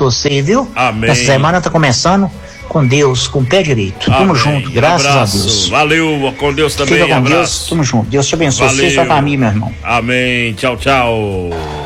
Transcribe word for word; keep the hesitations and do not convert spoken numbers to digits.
você, viu? Amém. Essa semana tá começando com Deus, com o pé direito. Amém. Tamo junto, graças Abraço. a Deus. Valeu, com Deus também. Fica com Abraço. Deus, tamo junto. Deus te abençoe, você e sua família, meu irmão. Amém. Tchau, tchau.